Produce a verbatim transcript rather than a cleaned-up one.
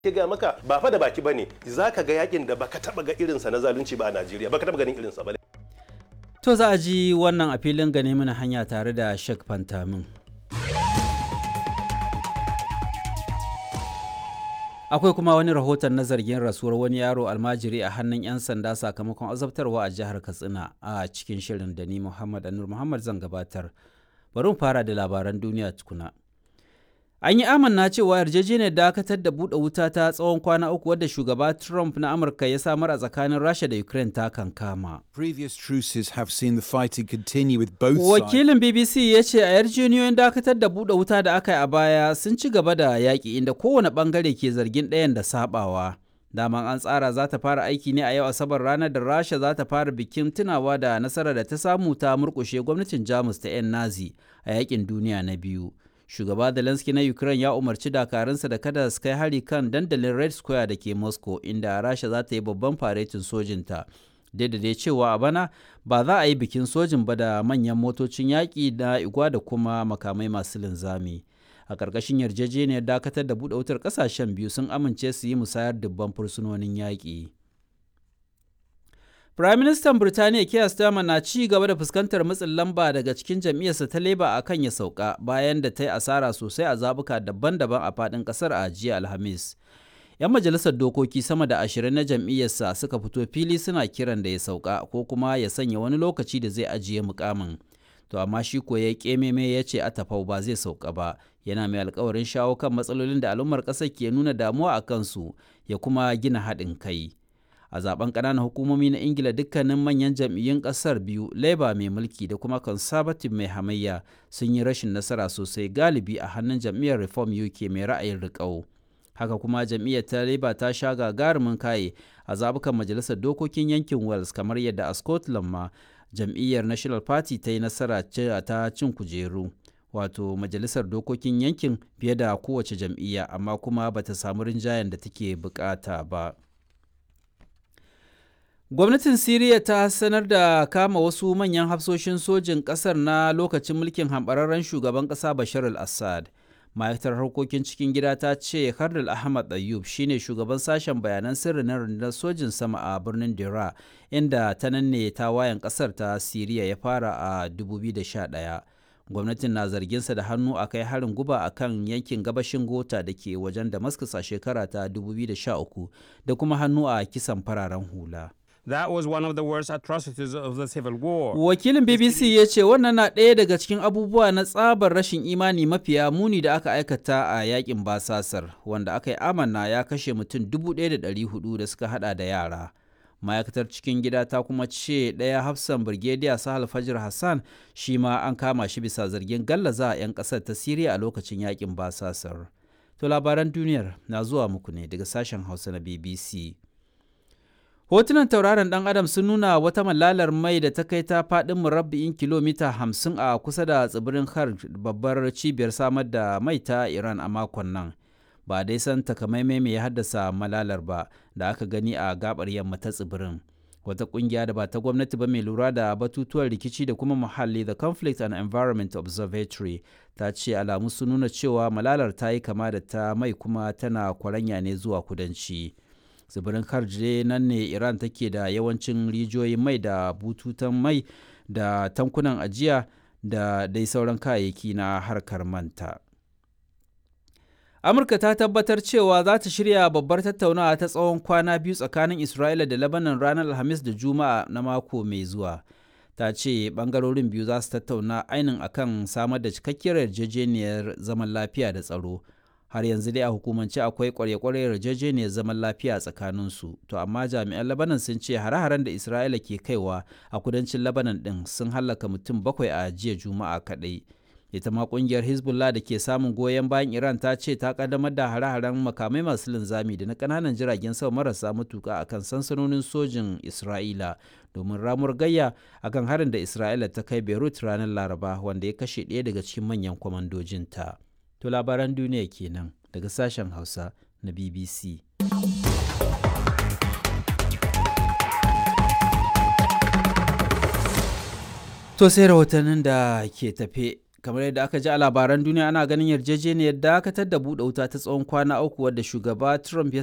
ke ga maka ba fa da baki bane zaka ga yakin da baka taba ga irinsa na zalunci ba a Najeriya baka taba ganin irinsa ba. To za a ji wannan a filin gane mana hanya tare da Sheikh Fantamin. Akwai kuma wani rahoton na zargin rasuwar wani yaro almajiri a hannun 'yan sanda sakamakon azabtarwa a jihar Katsina a cikin shirin da ni Muhammad Anur Muhammad zan gabatar. Bari mu fara da labaran duniya tukuna. An yi amanna cewa yarjejeniyar dakatar da buɗe wuta ta tsawon kwana uku wadda shugaba Trump na Amurka ya samar a tsakanin Rasha da Ukraine ta kankama. Previous truces have seen the fighting continue with both sides. Wakilin B B C ya ce a yarjejeniyoyin dakatar da buɗe wuta da aka yi a baya sun ci gaba da yaƙi inda kowane ɓangare ke zargin ɗayan da saɓawa. Daman an tsara za ta fara aiki ne a yau Asabar ranar da Rasha za ta fara bikin tunawa da nasarar da ta samu ta murƙushe gwamnatin Jamus ta 'yan Nazi a yaƙin duniya na biyu. Shugaba Zelensky na Ukraine ya umarci dakarunsa da kada su kai hari kan dandalin Red Square da ke Moscow inda Rasha za ta yi babban faretin sojinta. Daidai cewa a bana ba za a yi bikin sojin ba da manyan motocin yaƙi na igwa da kuma makamai masu linzami. A ƙarƙashin yarjejeniyar dakatar da buɗe wutar ƙasashen biyu sun amince su yi musayar dubban fursunonin yaƙi. Firaministan Birtaniya Keir Starmer na ci gaba da fuskantar matsin lamba daga cikin jam'iyyarsa ta Labour a kan ya sauka bayan da ta yi asara sosai a zaɓuka daban-daban a faɗin ƙasar a jiya Alhamis. 'Yan majalisar dokoki sama da ashirin na jam'iyyarsa suka fito fili suna kiran da ya sauka ko kuma ya sanya wani lokaci da zai ajiye mukamin. To amma shi ko ya ƙememe ya ce atafau ba zai sauka ba, yana mai alkawarin shawo kan matsalolin da al'ummar ƙasar ke nuna damuwa a kansu ya kuma gina haɗin kai. A zaben ƙananan hukumomi na Ingila dukkanin manyan jam'iyyun ƙasar biyu, Labour mai mulki da kuma Conservative mai hamayya sun yi rashin nasara sosai galibi a hannun jam'iyyar Reform U K mai ra'ayin riƙau. Haka kuma jam'iyyar ta Labour ta sha gagarumin kaye a zabukan majalisar dokokin yankin Wales kamar yadda a Scotland ma jam'iyyar National Party ta yi nasara ta cin kujeru. Wato majalisar dokokin yankin fiye da kowace jam'iyya amma kuma bata samu rinjayen da take bukata ba. Gwamnatin Siriya ta sanar da kama wasu manyan hafsoshin sojin ƙasar na lokacin mulkin hamɓararren shugaban ƙasa Bashar al-Assad. Ma'aikatar harkokin cikin gida ta ce Kardal Ahmad Ayyub shine shugaban sashen bayanan sirri na rundunar sojin sama a birnin Dera, inda ta nan ne tawayen ƙasar ta Siriya ya fara a dubu biyu da sha ɗaya. Gwamnatin na zarginsa da hannu a kai harin guba a kan yankin gabashin Gota da ke wajen Damascus a shekara ta dubu biyu da sha uku da kuma hannu a kisan fararen hula. That was one of the worst atrocities of the civil war. Wakilin B B C ya ce wannan na ɗaya daga cikin abubuwa na tsabar rashin imani mafiya muni da aka aikata a yakin basasar, wanda aka yi amanna ya kashe mutum dubu ɗaya da ɗari hudu da suka hada da yara. Ma'aikatar cikin gida ta kuma ce ɗaya hafsan Birgediya Sahal Fajr Hassan shi ma an kama shi bisa zargin gallaza a 'yan ƙasar ta Siriya a lokacin yakin basasar. To labaran duniyar na zuwa muku ne daga sashen Hausa na B B C. Hotunan tauraron ɗan Adam sun nuna wata malalar mai da ta kai ta faɗin murabbi'in kilomita hamsin a kusa da tsibirin Har, babbar cibiyar samar da mai ta Iran a makon nan. Ba dai san takamaimai mai ya haddasa malalar ba da aka gani a gabar yamma ta tsibirin. Wata ƙungiya da ba ta gwamnati ba mai lura da batutuwan rikici da kuma muhalli, the Conflict and Environment Observatory, ta ce alamu sun nuna cewa malalar ta yi kama da ta mai kuma tana kwaranya ne zuwa kudanci. Tsibirin Karje nan ne Iran take da yawancin rijiyoyin mai da bututun mai da tankunan ajiya da dai sauran kayayyaki na harkar manta. Amurka ta tabbatar cewa za ta shirya babbar tattaunawa ta tsawon kwana biyu tsakanin Isra'ila da Lebanon ranar Alhamis da Juma'a na mako mai zuwa. Ta ce ɓangarorin biyu za su tattauna ainin akan samar da cikakkiyar yarjejeniyar zaman lafiya da tsaro. Har yanzu dai a hukumance akwai kwarya-kwaryar yarjejeniyar zaman lafiya tsakaninsu, to amma jami'an Lebanon sun ce hare-haren da Isra'ila ke kaiwa a kudancin Lebanon ɗin sun hallaka mutum bakwai a jiya Juma'a kaɗai. Ita ma ƙungiyar Hezbollah da ke samun goyon bayan Iran ta ce ta ƙaddamar da hare-haren makamai masu linzami da na ƙananan jiragen sama marasa matuƙa akan sansanonin sojin Isra'ila domin ramuwar gayya akan harin da Isra'ila ta kai Beirut ranar Laraba wanda ya kashe ɗaya daga cikin manyan kwamandojinta. To labaran duniya kenan daga sashen Hausa na B B C. To sai rahotannin da ke tafe. kamar yadda aka ji a labaran duniya ana ganin yarjejeniyar dakatar da buɗe wuta ta tsawon kwana uku wadda shugaba Trump ya